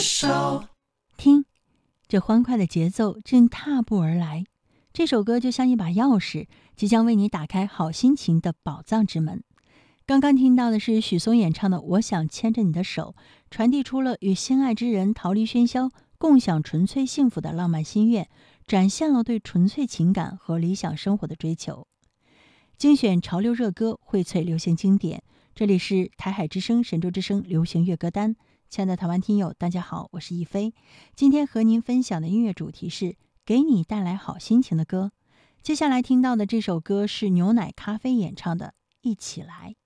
听，这欢快的节奏正踏步而来。这首歌就像一把钥匙，即将为你打开好心情的宝藏之门。刚刚听到的是许嵩演唱的《我想牵着你的手》，传递出了与心爱之人逃离喧嚣，共享纯粹幸福的浪漫心愿，展现了对纯粹情感和理想生活的追求。精选潮流热歌，荟萃流行经典。这里是台海之声、神州之声流行乐歌单。亲爱的台湾听友，大家好，我是亦菲。今天和您分享的音乐主题是给你带来好心情的歌。接下来听到的这首歌是牛奶咖啡演唱的《一起来》。